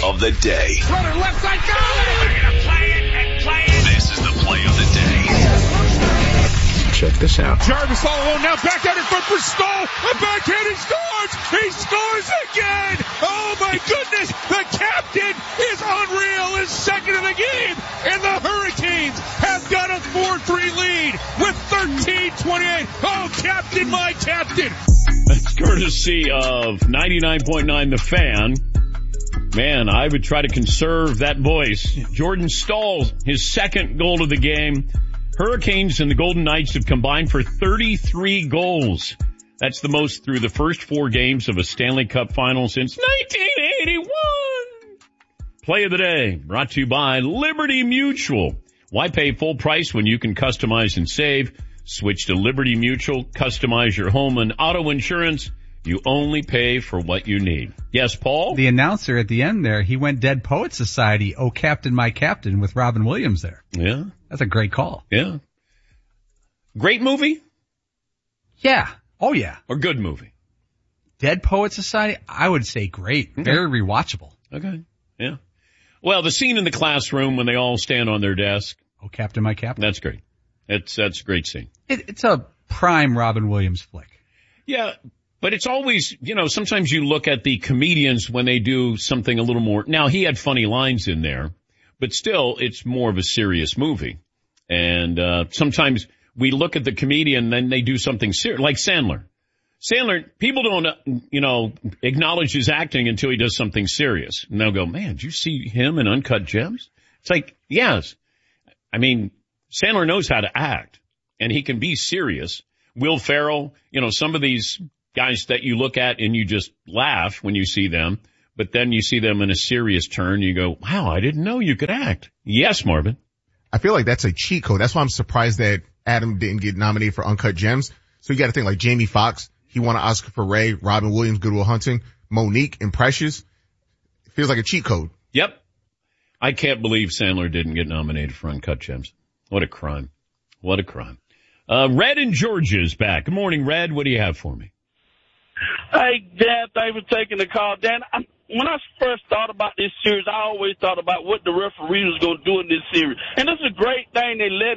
of the day. Runner left side, got it! We're going to play it and play it. This is the play of the day. Check this out. Jarvis all alone now, back out in front for Stoll. A backhand, he scores! He scores again! Oh my goodness! The captain is unreal, is second of the game, and the Hurricanes have got a 4-3 lead with 13:28. Oh, captain, my captain! That's courtesy of 99.9 The Fan. Man, I would try to conserve that voice. Jordan Stoll, his second goal of the game. Hurricanes and the Golden Knights have combined for 33 goals. That's the most through the first 4 games of a Stanley Cup final since 1981. Play of the day, brought to you by Liberty Mutual. Why pay full price when you can customize and save? Switch to Liberty Mutual, customize your home and auto insurance. You only pay for what you need. Yes, Paul? The announcer at the end there, he went Dead Poet Society, Oh Captain, My Captain, with Robin Williams there. Yeah. That's a great call. Yeah. Great movie? Yeah. Oh, yeah. Or good movie? Dead Poet Society, I would say great. Okay. Very rewatchable. Okay. Yeah. Well, the scene in the classroom when they all stand on their desk. Oh, Captain, My Captain. That's great. That's a great scene. It's a prime Robin Williams flick. Yeah. But it's always, sometimes you look at the comedians when they do something a little more. Now, he had funny lines in there, but still, it's more of a serious movie. And sometimes we look at the comedian, then they do something serious, like Sandler. Sandler, people don't, acknowledge his acting until he does something serious. And they'll go, man, did you see him in Uncut Gems? It's like, yes. I mean, Sandler knows how to act, and he can be serious. Will Ferrell, some of these guys that you look at and you just laugh when you see them, but then you see them in a serious turn, you go, wow, I didn't know you could act. Yes, Marvin. I feel like that's a cheat code. That's why I'm surprised that Adam didn't get nominated for Uncut Gems. So you got to think like Jamie Foxx, he won an Oscar for Ray, Robin Williams, Good Will Hunting, Monique and Precious. It feels like a cheat code. Yep. I can't believe Sandler didn't get nominated for Uncut Gems. What a crime. What a crime. Red in Georgia is back. Good morning, Red. What do you have for me? Hey, Dan, thanks for taking the call. Dan, when I first thought about this series, I always thought about what the referee was going to do in this series. And this is a great thing they let